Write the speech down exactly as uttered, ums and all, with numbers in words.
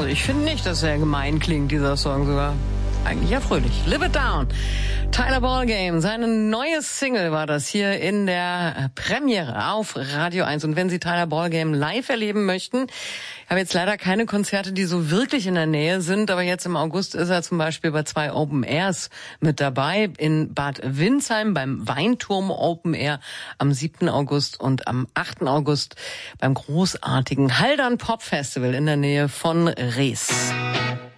ich finde nicht, dass er gemein klingt, dieser Song sogar. Eigentlich ja fröhlich. Live It Down. Tyler Ballgame, seine neue Single war das hier in der Premiere auf Radio eins. Und wenn Sie Tyler Ballgame live erleben möchten, ich habe jetzt leider keine Konzerte, die so wirklich in der Nähe sind, aber jetzt im August ist er zum Beispiel bei zwei Open Airs mit dabei. In Bad Windsheim beim Weinturm Open Air am siebten August und am achten August beim großartigen Haldern Pop Festival in der Nähe von Rees.